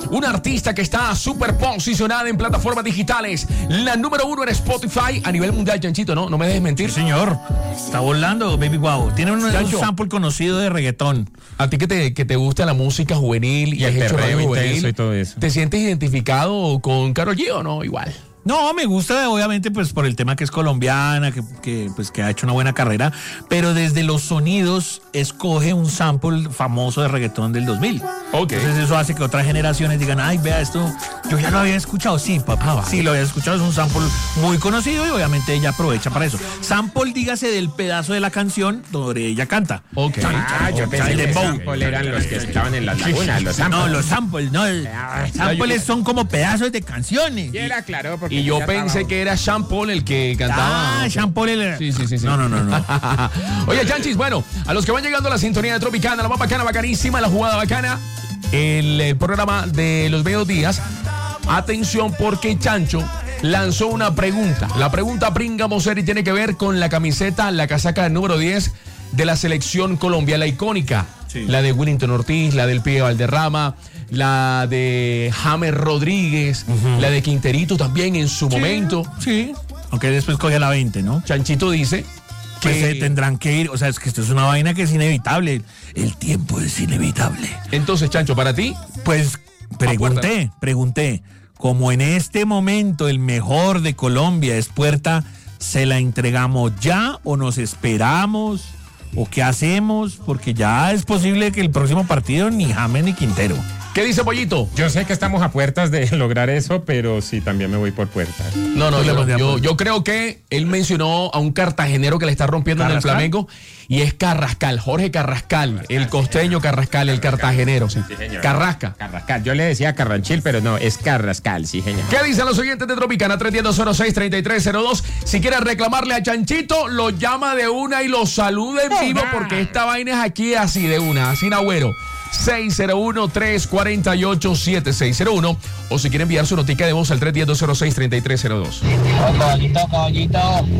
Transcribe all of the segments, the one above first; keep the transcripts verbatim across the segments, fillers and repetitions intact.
una artista que está súper posicionada en plataformas digitales. La número uno en Spotify a nivel mundial, Chanchito, ¿no? No me dejes mentir. Sí, señor. Está volando, Baby Guau. Tiene un, un sample conocido de reggaetón. A ti que te, que te gusta la música juvenil y, y has hecho radio juvenil, y todo eso. ¿Te sientes identificado con Karol G o no? Igual. No, me gusta obviamente pues por el tema que es colombiana, que, que, pues, que ha hecho una buena carrera, pero desde los sonidos escoge un sample famoso de reggaetón del dos mil. Okay. Entonces eso hace que otras generaciones digan, ay, vea esto, yo ya lo había escuchado. Sí, papá, ah, vale. Sí, lo había escuchado, es un sample muy conocido y obviamente ella aprovecha para eso. Sample, dígase, del pedazo de la canción donde ella canta. Ok. Ah, yo pensé que sample eran los que estaban en las lagunas, los samples. No, los samples, no, los samples son como pedazos de canciones. Y era claro, porque Y yo pensé estaba... que era Sean Paul el que cantaba. Ah, Sean Paul el... Sí, sí, sí, sí. No, no, no, no. Oye, Chanchis, bueno, a los que van llegando a la sintonía de Tropicana, la más bacana, bacanísima, la jugada bacana, el, el programa de los mediodías, atención porque Chancho lanzó una pregunta. La pregunta pringa Moseri tiene que ver con la camiseta, la casaca número diez de la selección Colombia, la icónica. Sí. La de Willington Ortiz, la del Pibe Valderrama, la de James Rodríguez, uh-huh. la de Quinterito también en su sí, momento. Sí, aunque después coge la veinte, ¿no? Chanchito dice que pues, eh, tendrán que ir, o sea, es que esto es una vaina que es inevitable. El tiempo es inevitable. Entonces, Chancho, ¿para ti? Pues pregunté, pregunté, como en este momento el mejor de Colombia es Puerta, ¿se la entregamos ya o nos esperamos? ¿O qué hacemos? Porque ya es posible que el próximo partido ni James ni Quintero. ¿Qué dice Pollito? Yo sé que estamos a puertas de lograr eso, pero sí, también me voy por Puerta. No, no, yo, yo, yo creo que él mencionó a un cartagenero que le está rompiendo ¿Carrascal? En el Flamengo y es Carrascal, Jorge Carrascal, Carrascal el costeño Carrascal, el cartagenero, sí. Sí, señor. Carrasca. Carrascal, yo le decía Carranchil, pero no, es Carrascal, sí, señor. ¿Qué dicen los oyentes de Tropicana? tres uno cero, cero seis, tres tres cero dos. Si quieres reclamarle a Chanchito, lo llama de una y lo saluda en vivo porque esta vaina es aquí así de una, sin agüero. seis cero uno, tres cuatro ocho, siete seis cero uno o si quiere enviar su notica de voz al tres uno cero, cero seis, tres tres cero dos. Oh, caballito, caballito.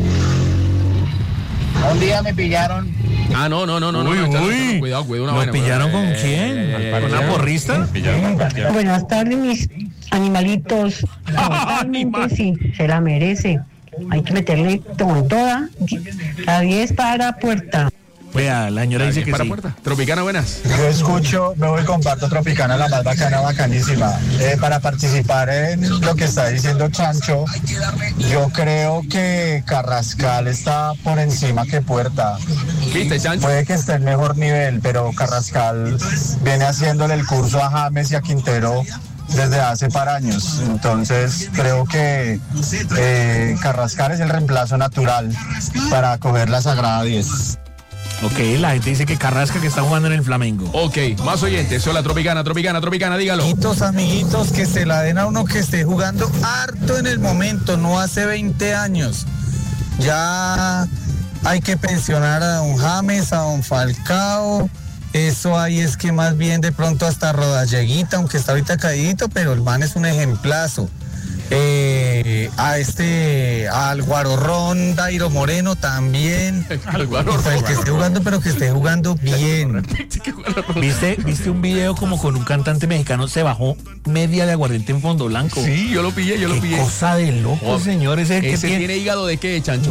Un día me pillaron. Ah, no, no, no, no. Uy, no, no, uy. no, cuidado, cuidado. ¿Lo pillaron con quién? ¿Con una porrista? Buenas tardes, mis animalitos. Totalmente sí, se la merece. Hay que meterle con toda. La diez para Puerta. Vea, la señora dice que para sí. Puerta. Tropicana, buenas. Yo escucho, me voy comparto Tropicana, la más bacana, bacanísima. Eh, para participar en lo que está diciendo Chancho, yo creo que Carrascal está por encima que Puerta. ¿Viste, Chancho? Puede que esté en mejor nivel, pero Carrascal viene haciéndole el curso a James y a Quintero desde hace par años. Entonces creo que eh, Carrascal es el reemplazo natural para coger la sagrada diez. Ok, la gente dice que Carrasca que está jugando en el Flamengo. Ok, más oyentes. Hola, Tropicana, Tropicana, Tropicana, dígalo. Amiguitos, amiguitos, que se la den a uno que esté jugando harto en el momento, no hace veinte años. Ya hay que pensionar a don James, a don Falcao. Eso ahí es que más bien de pronto hasta Rodalleguita, aunque está ahorita caídito, pero el man es un ejemplazo. Eh, a este al Guarorrón, Dairo Moreno también. Al Guarorrón. Pues que esté jugando, pero que esté jugando bien. ¿Viste, ¿Viste un video como con un cantante mexicano se bajó media de aguardiente en Fondo Blanco? Sí, yo lo pillé, yo lo Qué pillé. Cosa de loco, Oh, señor. Ese, ¿Ese que tiene... tiene hígado de qué, Chancho?